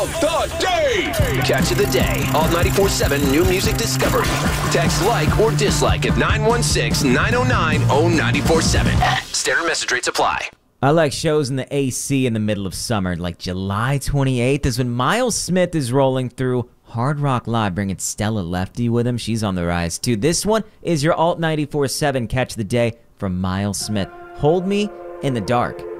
of the day. Catch of the day. Alt 94.7 New Music Discovery. Text like or dislike at 916-909-0947. Standard message rates apply. I like shows in the AC in the middle of summer, like July 28th is when Miles Smith is rolling through Hard Rock Live, bringing Stella Lefty with him. She's on the rise, too. This one is your Alt 94.7 Catch the Day from Miles Smith. Hold Me in the Dark.